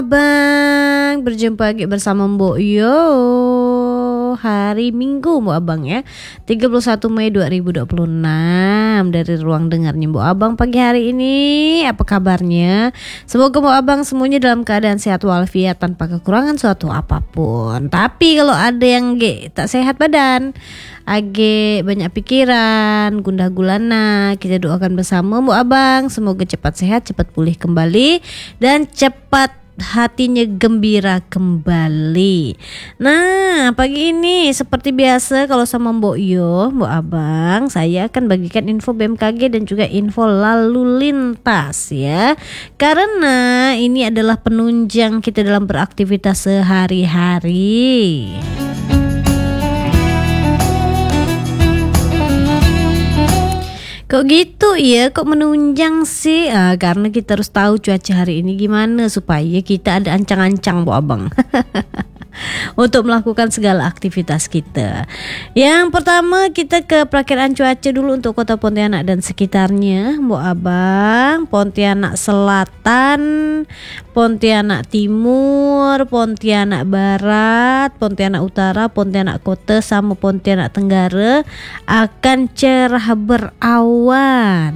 Abang, berjumpa lagi bersama Mbok Yo. Hari Minggu Mbok Abang ya, 31 Mei 2026. Dari ruang dengarnya Mbok Abang pagi hari ini, apa kabarnya? Semoga Mbok Abang semuanya dalam keadaan sehat walafiat tanpa kekurangan suatu apapun. Tapi kalau ada yang tak sehat badan, banyak pikiran, gundah gulana, kita doakan bersama Mbok Abang semoga cepat sehat, cepat pulih kembali, dan cepat hatinya gembira kembali. Nah, pagi ini seperti biasa kalau sama Mbok Yo, Mbok Abang, saya akan bagikan info BMKG dan juga info lalu lintas ya. Karena ini adalah penunjang kita dalam beraktivitas sehari-hari. Kok gitu ya, kok menunjang sih? Karena kita harus tahu cuaca hari ini gimana supaya kita ada ancang-ancang Bu Abang untuk melakukan segala aktivitas kita. Yang pertama kita ke perakiraan cuaca dulu untuk kota Pontianak dan sekitarnya Bu Abang. Pontianak Selatan, Pontianak Timur, Pontianak Barat, Pontianak Utara, Pontianak Kota sama Pontianak Tenggara akan cerah berawan.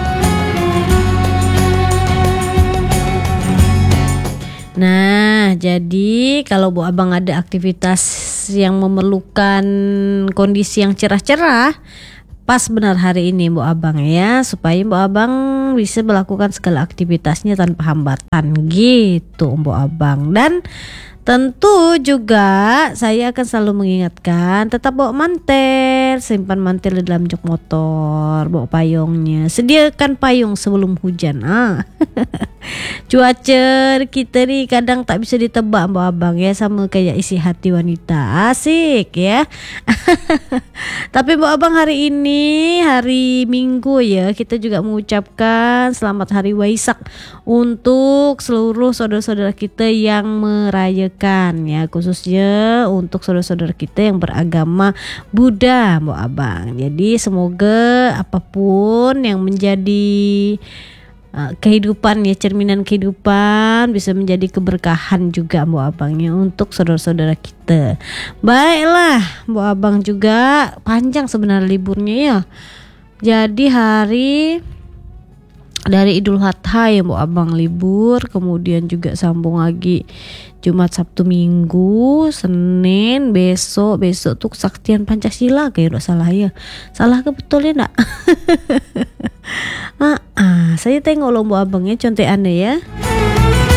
Nah, jadi kalau Bu Abang ada aktivitas yang memerlukan kondisi yang cerah-cerah, pas benar hari ini Bu Abang ya, supaya Bu Abang bisa melakukan segala aktivitasnya tanpa hambatan gitu Bu Abang. Dan tentu juga saya akan selalu mengingatkan tetap bawa mantel, simpan mantel di dalam jok motor, bawa payungnya, sediakan payung sebelum hujan. Cuaca kita nih kadang tak bisa ditebak Mbak Abang ya, sama kayak isi hati wanita, asik ya. Tapi Mbak Abang hari ini hari Minggu ya, kita juga mengucapkan selamat hari Waisak untuk seluruh saudara-saudara kita yang merayakan ya, khususnya untuk saudara-saudara kita yang beragama Buddha Mbak Abang. Jadi semoga apapun yang menjadi kehidupan ya, cerminan kehidupan, bisa menjadi keberkahan juga Mbak Abangnya untuk saudara-saudara kita. Baiklah Mbak Abang, juga panjang sebenarnya liburnya ya. Jadi hari dari Idul Adha ya Mbak Abang libur, kemudian juga sambung lagi Jumat, Sabtu, Minggu, Senin, besok tuh kesaktian Pancasila kayak udah salah ya. Salah ke betul ya enggak? Saya tengok loh Mbak Abang ya, contekannya ya.